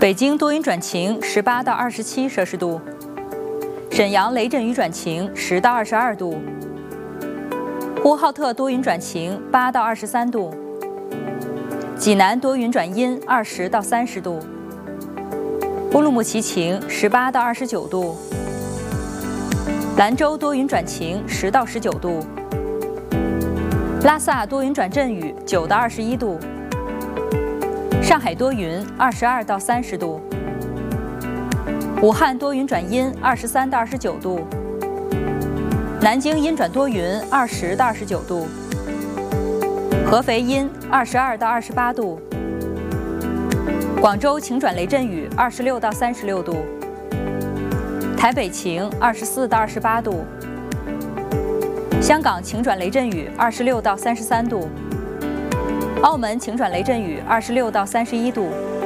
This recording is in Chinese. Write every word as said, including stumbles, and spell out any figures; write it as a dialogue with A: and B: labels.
A: 北京多云转晴，十八到二十七摄氏度；沈阳雷阵雨转晴，十到二十二度；呼和浩特多云转晴，八到二十三度；济南多云转阴，二十到三十度；乌鲁木齐晴，十八到二十九度；兰州多云转晴，十到十九度；拉萨多云转阵雨，九到二十一度；上海多云，二十二到三十度；武汉多云转阴，二十三到二十九度；南京阴转多云，二十到二十九度；合肥阴，二十二到二十八度；广州晴转雷阵雨，二十六到三十六度；台北晴，二十四到二十八度；香港晴转雷阵雨，二十六到三十三度；澳门晴转雷阵雨，二十六到三十一度；